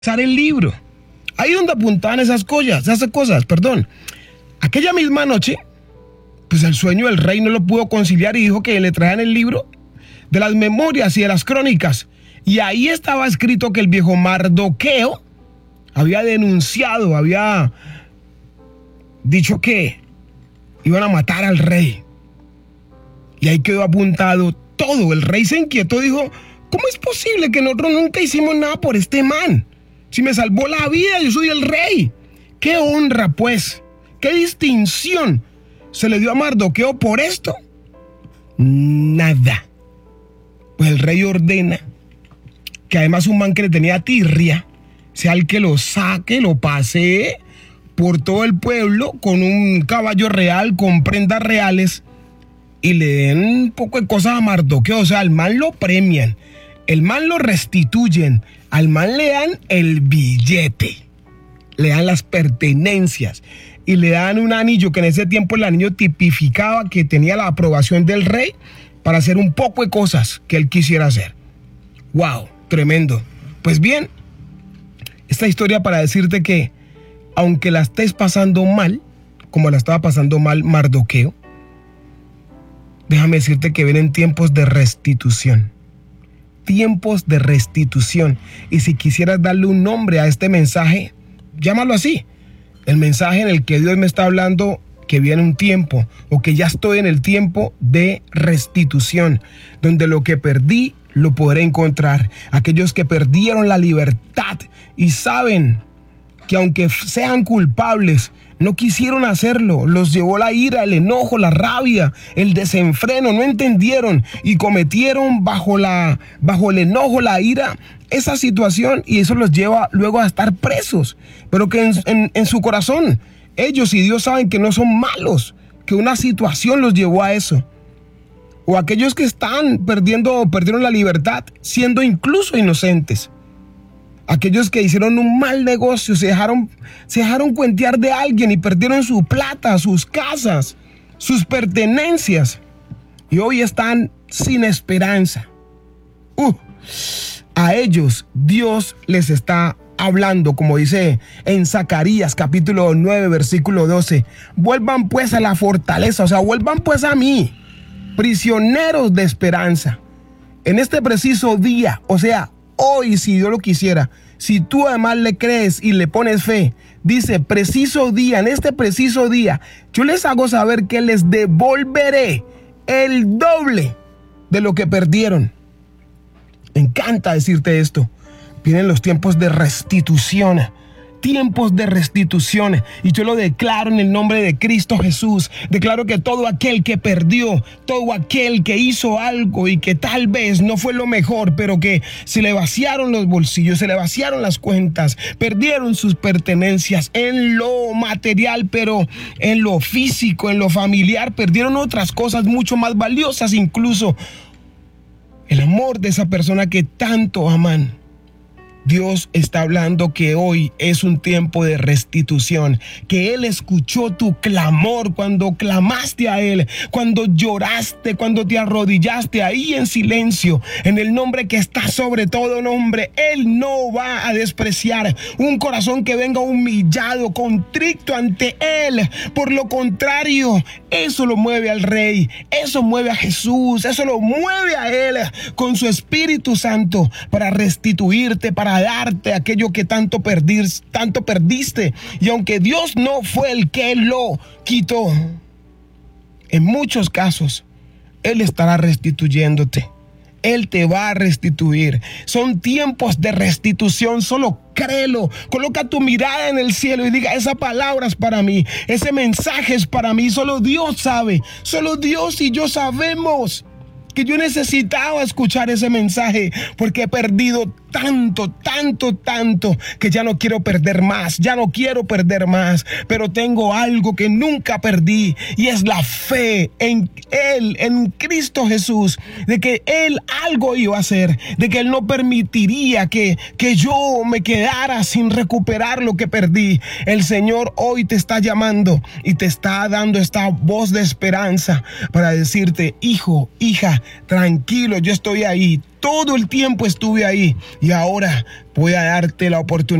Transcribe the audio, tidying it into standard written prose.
el libro. Ahí donde apuntaban esas cosas. Aquella misma noche, pues el sueño del rey no lo pudo conciliar y dijo que le traían el libro de las memorias y de las crónicas. Y ahí estaba escrito que el viejo Mardoqueo había denunciado, había dicho que iban a matar al rey. Y ahí quedó apuntado todo. El rey se inquietó, dijo: ¿cómo es posible que nosotros nunca hicimos nada por este man? Si me salvó la vida, yo soy el rey. ¡Qué honra, pues! ¡Qué distinción se le dio a Mardoqueo por esto! Nada. Pues el rey ordena que además un man que le tenía tirria sea el que lo saque, lo pasee por todo el pueblo con un caballo real, con prendas reales, y le den un poco de cosas a Mardoqueo. O sea, al man lo premian, el man lo restituyen, al man le dan el billete, le dan las pertenencias y le dan un anillo, que en ese tiempo el anillo tipificaba que tenía la aprobación del rey para hacer un poco de cosas que él quisiera hacer. ¡Wow! Tremendo. Pues bien, esta historia para decirte que aunque la estés pasando mal, como la estaba pasando mal Mardoqueo, déjame decirte que vienen tiempos de restitución. Tiempos de restitución. Y si quisieras darle un nombre a este mensaje, llámalo así: el mensaje en el que Dios me está hablando que viene un tiempo, o que ya estoy en el tiempo de restitución, donde lo que perdí lo podré encontrar. Aquellos que perdieron la libertad y saben que aunque sean culpables, no quisieron hacerlo, los llevó la ira, el enojo, la rabia, el desenfreno, no entendieron y cometieron bajo el enojo, la ira, esa situación, y eso los lleva luego a estar presos, pero que en su corazón ellos y Dios saben que no son malos, que una situación los llevó a eso. O aquellos que perdieron la libertad siendo incluso inocentes. Aquellos que hicieron un mal negocio, se dejaron cuentear de alguien y perdieron su plata, sus casas, sus pertenencias, y hoy están sin esperanza. A ellos Dios les está hablando, como dice en Zacarías capítulo 9 versículo 12: vuelvan pues a la fortaleza, o sea, vuelvan pues a mí, prisioneros de esperanza. En este preciso día, o sea, hoy, si Dios lo quisiera, si tú además le crees y le pones fe, dice preciso día, en este preciso día, yo les hago saber que les devolveré el doble de lo que perdieron. Me encanta decirte esto. Vienen los tiempos de restitución. Tiempos de restitución, y yo lo declaro en el nombre de Cristo Jesús. Declaro que todo aquel que perdió, todo aquel que hizo algo y que tal vez no fue lo mejor, pero que se le vaciaron los bolsillos, se le vaciaron las cuentas, perdieron sus pertenencias en lo material, pero en lo físico, en lo familiar, perdieron otras cosas mucho más valiosas, incluso el amor de esa persona que tanto aman. Dios está hablando que hoy es un tiempo de restitución, que Él escuchó tu clamor cuando clamaste a Él, cuando lloraste, cuando te arrodillaste ahí en silencio, en el nombre que está sobre todo nombre. Él no va a despreciar un corazón que venga humillado, contrito ante Él. Por lo contrario, eso lo mueve al Rey, eso mueve a Jesús, eso lo mueve a Él con su Espíritu Santo para restituirte, para darte aquello que tanto perdiste. Y aunque Dios no fue el que lo quitó, en muchos casos Él estará restituyéndote. Él te va a restituir. Son tiempos de restitución. Solo créelo. Coloca tu mirada en el cielo y diga: esa palabra es para mí, ese mensaje es para mí. Solo Dios sabe, solo Dios y yo sabemos que yo necesitaba escuchar ese mensaje, porque he perdido tanto, que ya no quiero perder más, pero tengo algo que nunca perdí, y es la fe en Él, en Cristo Jesús, de que Él algo iba a hacer, de que Él no permitiría que yo me quedara sin recuperar lo que perdí. El Señor hoy te está llamando y te está dando esta voz de esperanza para decirte: hijo, hija, tranquilo, yo estoy ahí. todo el tiempo estuve ahí y ahora voy a darte la oportunidad